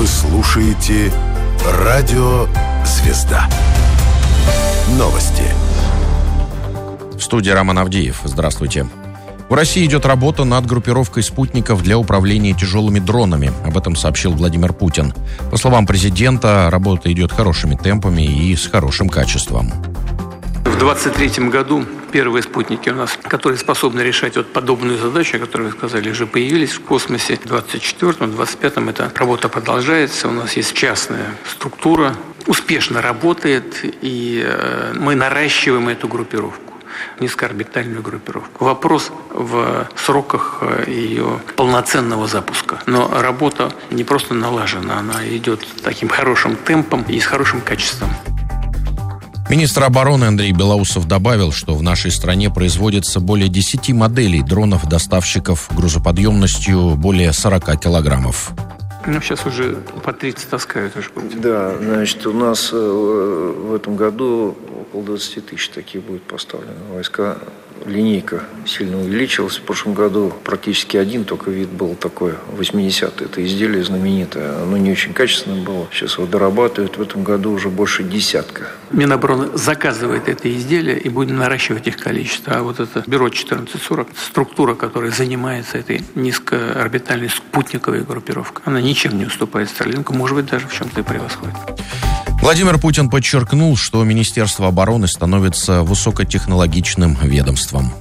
слушаете «Радио Звезда». Новости. В студии Роман Авдеев. Здравствуйте. В России идет работа над группировкой спутников для управления тяжелыми дронами. Об этом сообщил Владимир Путин. По словам президента, работа идет хорошими темпами и с хорошим качеством. В 2023 году первые спутники у нас, которые способны решать вот подобную задачу, о которой вы сказали, уже появились в космосе. В 2024-м, 2025-м эта работа продолжается. У нас есть частная структура, успешно работает, и мы наращиваем эту группировку. Низкоорбитальную группировку. Вопрос в сроках ее полноценного запуска. Но работа не просто налажена, она идет таким хорошим темпом и с хорошим качеством. Министр обороны Андрей Белоусов добавил, что в нашей стране производится более 10 моделей дронов-доставщиков грузоподъемностью более 40 килограммов. Сейчас уже по 30 таскают. Да, значит, у нас в этом году около 20 тысяч таких будет поставлено. Войска, линейка сильно увеличилась. В прошлом году практически один только вид был такой, 80-й. Это изделие знаменитое. Оно не очень качественное было. Сейчас его дорабатывают. В этом году уже больше десятка. Минобороны заказывает это изделие, и будем наращивать их количество. А вот это бюро 1440, структура, которая занимается этой низкоорбитальной спутниковой группировкой, она ничем не уступает Старлинку, может быть, даже в чем-то и превосходит. Владимир Путин подчеркнул, что Министерство обороны становится высокотехнологичным ведомством.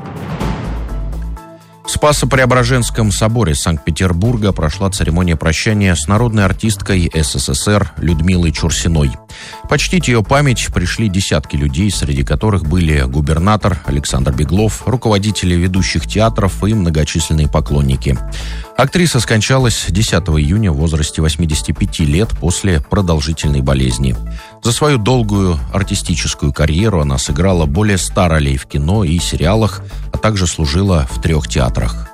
В Спасо-Преображенском соборе Санкт-Петербурга прошла церемония прощания с народной артисткой СССР Людмилой Чурсиной. Почтить ее память пришли десятки людей, среди которых были губернатор Александр Беглов, руководители ведущих театров и многочисленные поклонники. Актриса скончалась 10 июня в возрасте 85 лет после продолжительной болезни. За свою долгую артистическую карьеру она сыграла более 100 ролей в кино и сериалах, а также служила в 3 театрах.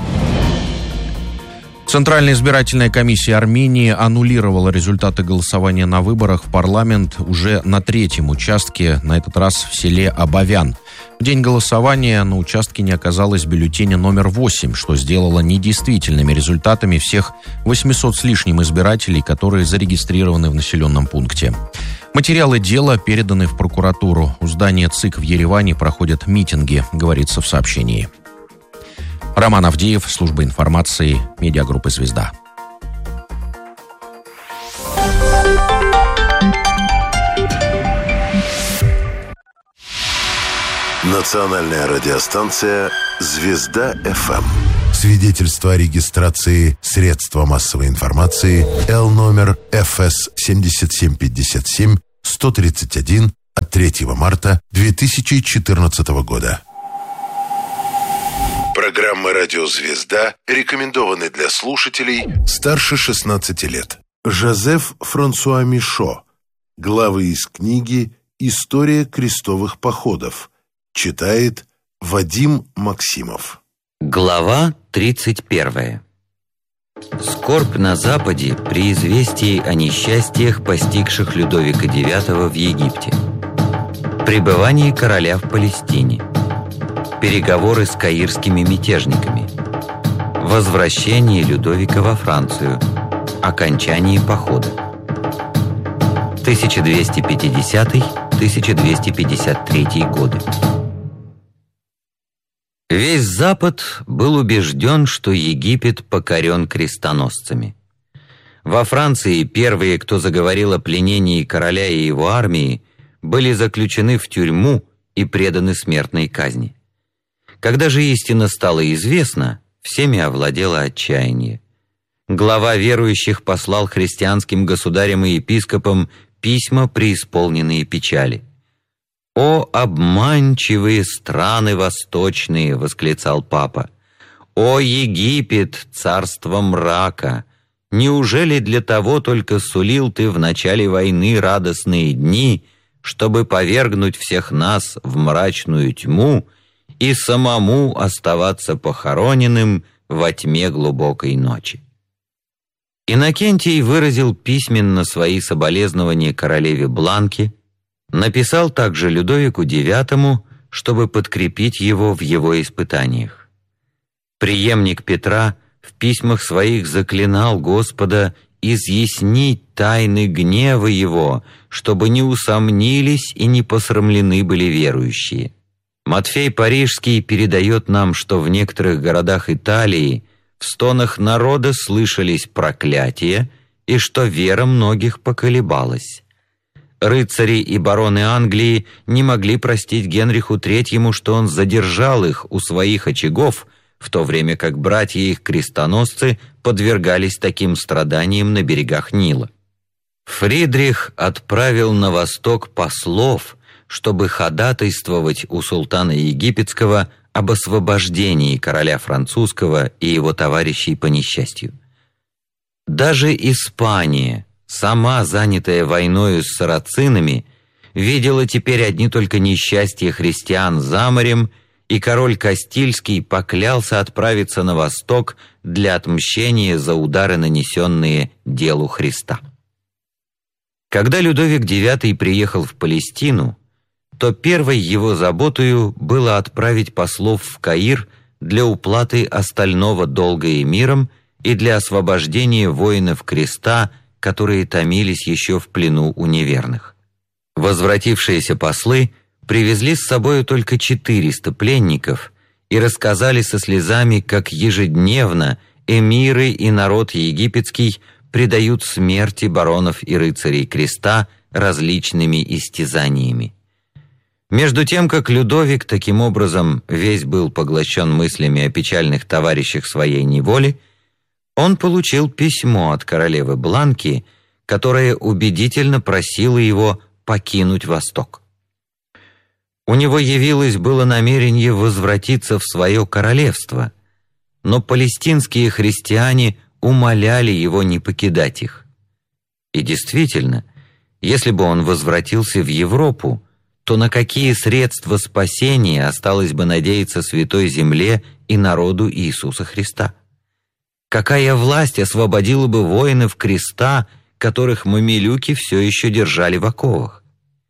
Центральная избирательная комиссия Армении аннулировала результаты голосования на выборах в парламент уже на 3-м участке, на этот раз в селе Абовян. В день голосования на участке не оказалось бюллетеня номер 8, что сделало недействительными результатами всех 800 с лишним избирателей, которые зарегистрированы в населенном пункте. Материалы дела переданы в прокуратуру. У здания ЦИК в Ереване проходят митинги, говорится в сообщении. Роман Авдеев, служба информации, медиагруппы «Звезда». Национальная радиостанция «Звезда-ФМ». Свидетельство о регистрации средства массовой информации Л номер ФС 7757 131 от 3 марта 2014 года. Программа «Радио Звезда» рекомендованы для слушателей старше 16 лет. Жозеф Франсуа Мишо. Главы из книги «История крестовых походов». Читает Вадим Максимов. Глава 31. Скорбь на Западе при известии о несчастьях, постигших Людовика IX в Египте. Пребывание короля в Палестине. Переговоры с каирскими мятежниками. Возвращение Людовика во Францию. Окончание похода. 1250-1253 годы. Весь Запад был убежден, что Египет покорен крестоносцами. Во Франции первые, кто заговорил о пленении короля и его армии, были заключены в тюрьму и преданы смертной казни. Когда же истина стала известна, всеми овладело отчаяние. Глава верующих послал христианским государям и епископам письма, преисполненные печали. «О, обманчивые страны восточные!» — восклицал папа. «О, Египет, царство мрака! Неужели для того только сулил ты в начале войны радостные дни, чтобы повергнуть всех нас в мрачную тьму и самому оставаться похороненным во тьме глубокой ночи?» Иннокентий выразил письменно свои соболезнования королеве Бланке, написал также Людовику IX, чтобы подкрепить его в его испытаниях. Преемник Петра в письмах своих заклинал Господа изъяснить тайны гнева его, чтобы не усомнились и не посрамлены были верующие. Матфей Парижский передает нам, что в некоторых городах Италии в стонах народа слышались проклятия и что вера многих поколебалась. Рыцари и бароны Англии не могли простить Генриху III, что он задержал их у своих очагов, в то время как братья их крестоносцы подвергались таким страданиям на берегах Нила. Фридрих отправил на восток послов, чтобы ходатайствовать у султана египетского об освобождении короля французского и его товарищей по несчастью. Даже Испания, сама занятая войною с сарацинами, видела теперь одни только несчастья христиан за морем, и король Кастильский поклялся отправиться на восток для отмщения за удары, нанесенные делу Христа. Когда Людовик IX приехал в Палестину, то первой его заботою было отправить послов в Каир для уплаты остального долга эмирам и для освобождения воинов креста, которые томились еще в плену у неверных. Возвратившиеся послы привезли с собою только 400 пленников и рассказали со слезами, как ежедневно эмиры и народ египетский предают смерти баронов и рыцарей креста различными истязаниями. Между тем, как Людовик таким образом весь был поглощен мыслями о печальных товарищах своей неволи, он получил письмо от королевы Бланки, которая убедительно просила его покинуть Восток. У него явилось было намерение возвратиться в свое королевство, но палестинские христиане умоляли его не покидать их. И действительно, если бы он возвратился в Европу, то на какие средства спасения осталось бы надеяться Святой Земле и народу Иисуса Христа? Какая власть освободила бы воинов креста, которых мамилюки все еще держали в оковах?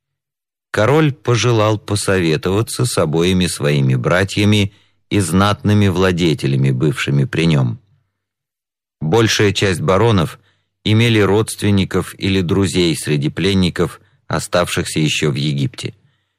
Король пожелал посоветоваться с обоими своими братьями и знатными владетелями, бывшими при нем. Большая часть баронов имели родственников или друзей среди пленников, оставшихся еще в Египте.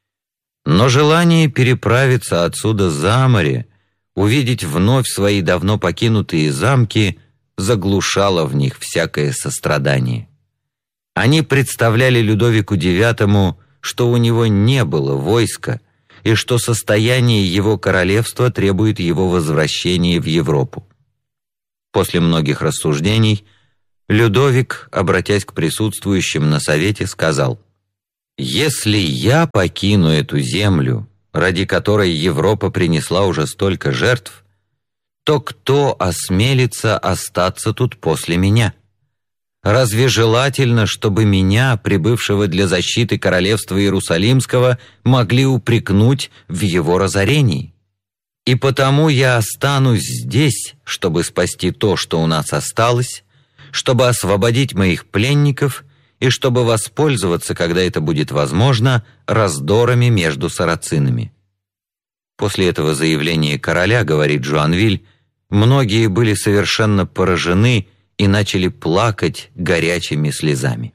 Но желание переправиться отсюда за море, увидеть вновь свои давно покинутые замки, заглушало в них всякое сострадание. Они представляли Людовику IX, что у него не было войска и что состояние его королевства требует его возвращения в Европу. После многих рассуждений Людовик, обратясь к присутствующим на совете, сказал: «Если я покину эту землю, ради которой Европа принесла уже столько жертв, то кто осмелится остаться тут после меня? Разве желательно, чтобы меня, прибывшего для защиты королевства Иерусалимского, могли упрекнуть в его разорении? И потому я останусь здесь, чтобы спасти то, что у нас осталось, чтобы освободить моих пленников и чтобы воспользоваться, когда это будет возможно, раздорами между сарацинами». После этого заявления короля, говорит Жуанвиль, многие были совершенно поражены и начали плакать горячими слезами.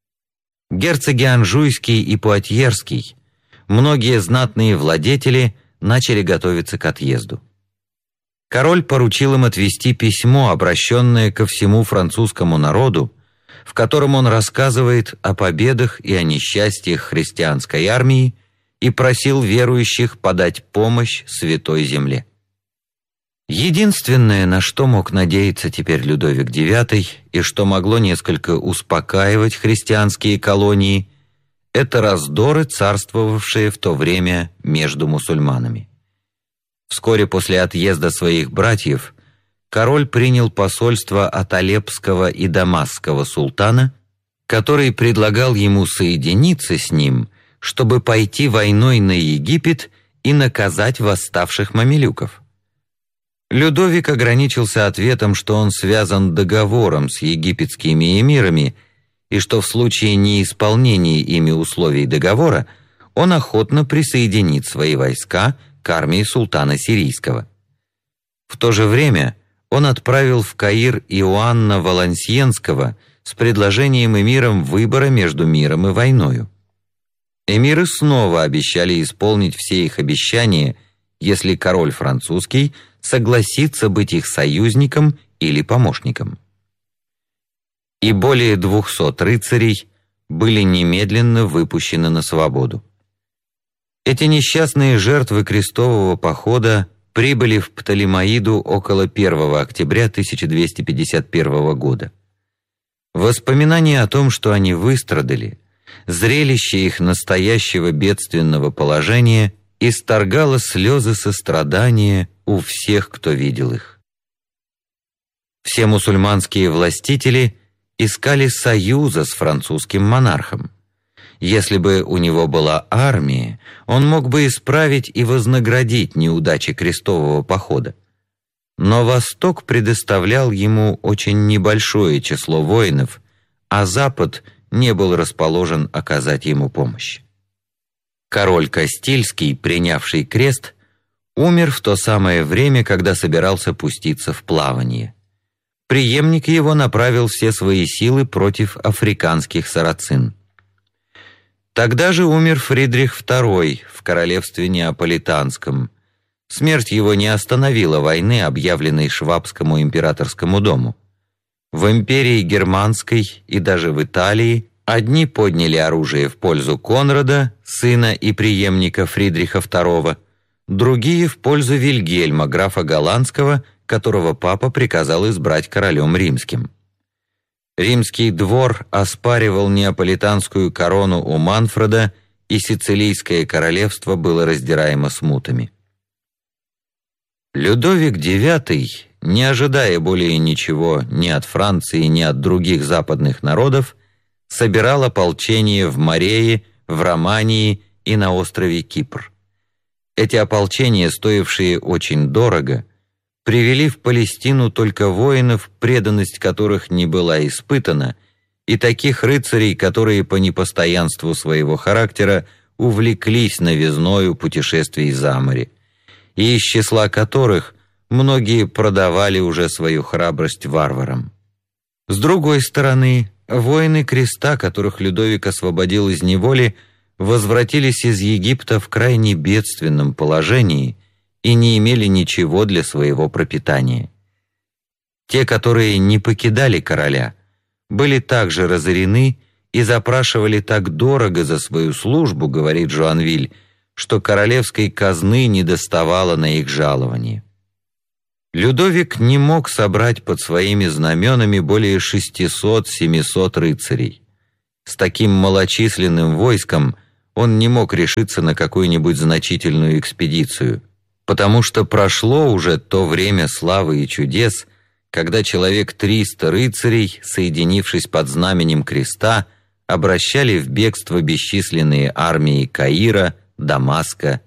Герцоги Анжуйский и Пуатьерский, многие знатные владетели начали готовиться к отъезду. Король поручил им отвести письмо, обращенное ко всему французскому народу, в котором он рассказывает о победах и о несчастьях христианской армии и просил верующих подать помощь Святой Земле. Единственное, на что мог надеяться теперь Людовик IX и что могло несколько успокаивать христианские колонии, это раздоры, царствовавшие в то время между мусульманами. Вскоре после отъезда своих братьев король принял посольство от Алепского и Дамасского султана, который предлагал ему соединиться с ним, чтобы пойти войной на Египет и наказать восставших мамилюков. Людовик ограничился ответом, что он связан договором с египетскими эмирами и что в случае неисполнения ими условий договора он охотно присоединит свои войска к армии султана сирийского. В то же время он отправил в Каир Иоанна Валансьенского с предложением эмирам выбора между миром и войною. Эмиры снова обещали исполнить все их обещания, если король французский согласится быть их союзником или помощником. И более 200 рыцарей были немедленно выпущены на свободу. Эти несчастные жертвы крестового похода прибыли в Птолемаиду около 1 октября 1251 года. Воспоминание о том, что они выстрадали, зрелище их настоящего бедственного положения исторгало слезы сострадания у всех, кто видел их. Все мусульманские властители искали союза с французским монархом. Если бы у него была армия, он мог бы исправить и вознаградить неудачи крестового похода. Но Восток предоставлял ему очень небольшое число воинов, а Запад не был расположен оказать ему помощь. Король Кастильский, принявший крест, умер в то самое время, когда собирался пуститься в плавание. Преемник его направил все свои силы против африканских сарацин. Тогда же умер Фридрих II в королевстве Неаполитанском. Смерть его не остановила войны, объявленной Швабскому императорскому дому. В империи Германской и даже в Италии одни подняли оружие в пользу Конрада, сына и преемника Фридриха II, другие в пользу Вильгельма, графа Голландского, которого папа приказал избрать королем римским. Римский двор оспаривал неаполитанскую корону у Манфреда, и Сицилийское королевство было раздираемо смутами. Людовик IX, не ожидая более ничего ни от Франции, ни от других западных народов, собирал ополчение в Морее, в Романии и на острове Кипр. Эти ополчения, стоившие очень дорого, привели в Палестину только воинов, преданность которых не была испытана, и таких рыцарей, которые по непостоянству своего характера увлеклись новизною путешествий за море, и из числа которых многие продавали уже свою храбрость варварам. С другой стороны, воины креста, которых Людовик освободил из неволи, возвратились из Египта в крайне бедственном положении и не имели ничего для своего пропитания. Те, которые не покидали короля, были также разорены и запрашивали так дорого за свою службу, говорит Жуанвиль, что королевской казны не доставало на их жалование. Людовик не мог собрать под своими знаменами более 600-700 рыцарей. С таким малочисленным войском он не мог решиться на какую-нибудь значительную экспедицию, потому что прошло уже то время славы и чудес, когда человек 300 рыцарей, соединившись под знаменем креста, обращали в бегство бесчисленные армии Каира, Дамаска